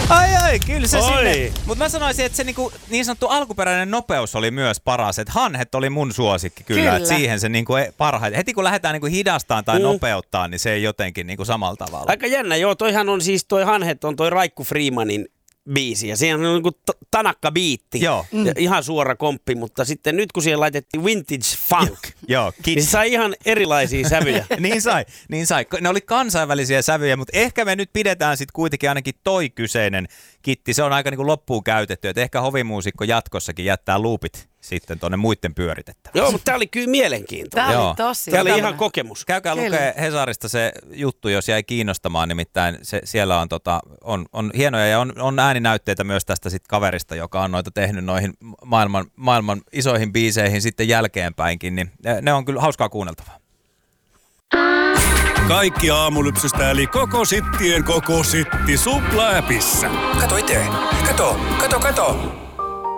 Ai, kyllä se sinne. Mutta mä sanoisin, että se niin sanottu alkuperäinen nopeus oli myös paras. Että Hanhet oli mun suosikki kyllä. Että siihen se parhaiten. Heti kun lähdetään hidastamaan tai nopeuttaa, niin se ei jotenkin samalla tavalla. Aika jännä, joo. Toihan on siis, toi Hanhet on toi Raikku Freemanin biisi. Ja siinä on tanakka biitti. Joo. Ja ihan suora komppi, mutta sitten nyt kun siihen laitettiin vintage funk, niin se sai ihan erilaisia sävyjä. niin sai. Ne oli kansainvälisiä sävyjä, mutta ehkä me nyt pidetään sitten kuitenkin ainakin toi kyseinen kitti. Se on aika loppuun käytetty, että ehkä hovimuusikko jatkossakin jättää loopit sitten tuonne muitten pyöritettäväksi. Joo, mutta tää oli kyllä mielenkiintoinen. Tämä oli tosi. Tämä oli ihan kokemus. Käykää lukee Hesarista se juttu, jos jäi kiinnostamaan, nimittäin siellä on hienoja ja on ääninäytteitä myös tästä sit kaverista, joka on noita tehnyt noihin maailman isoihin biiseihin sitten jälkeenpäinkin, niin ne on kyllä hauskaa kuunneltavaa. Kaikki aamulypsystä eli koko sittien koko sitti Supla-appissa. Kato itse. Kato.